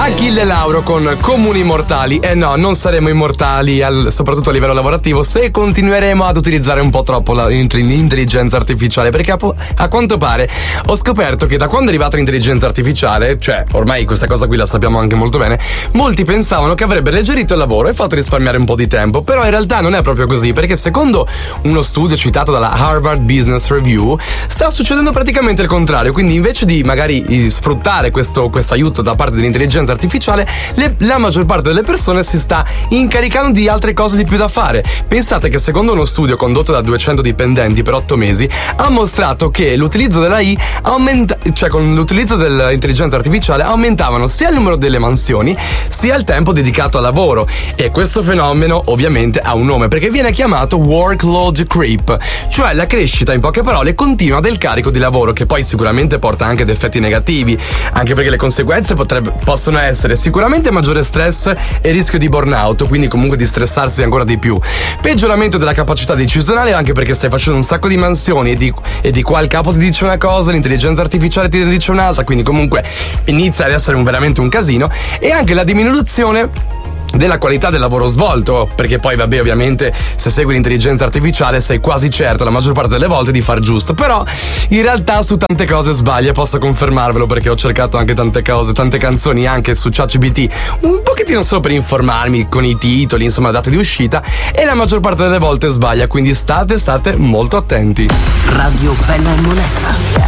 Achille Lauro con Comuni Mortali. No, non saremo immortali, soprattutto a livello lavorativo, se continueremo ad utilizzare un po' troppo l'intelligenza artificiale, perché a quanto pare ho scoperto che da quando è arrivata l'intelligenza artificiale, cioè ormai questa cosa qui la sappiamo anche molto bene, molti pensavano che avrebbe alleggerito il lavoro e fatto risparmiare un po' di tempo, però in realtà non è proprio così, perché secondo uno studio citato dalla Harvard Business Review sta succedendo praticamente il contrario. Quindi invece di magari sfruttare questo aiuto da parte dell'intelligenza artificiale, la maggior parte delle persone si sta incaricando di altre cose di più da fare. Pensate che secondo uno studio condotto da 200 dipendenti per 8 mesi ha mostrato che l'utilizzo dell'AI con l'utilizzo dell'intelligenza artificiale aumentavano sia il numero delle mansioni sia il tempo dedicato al lavoro, e questo fenomeno ovviamente ha un nome, perché viene chiamato workload creep, cioè la crescita, in poche parole, continua del carico di lavoro, che poi sicuramente porta anche ad effetti negativi, anche perché le conseguenze possono essere sicuramente maggiore stress e rischio di burnout, quindi comunque di stressarsi ancora di più, peggioramento della capacità decisionale, anche perché stai facendo un sacco di mansioni e di qua il capo ti dice una cosa, l'intelligenza artificiale ti dice un'altra, quindi comunque inizia ad essere veramente un casino, e anche la diminuzione della qualità del lavoro svolto, perché poi vabbè, ovviamente se segui l'intelligenza artificiale sei quasi certo la maggior parte delle volte di far giusto, però in realtà su tante cose sbaglia, posso confermarvelo, perché ho cercato anche tante cose, tante canzoni anche su ChatGPT, un pochettino solo per informarmi con i titoli, insomma, date di uscita, e la maggior parte delle volte sbaglia, quindi state molto attenti. Radio Bella e Monella.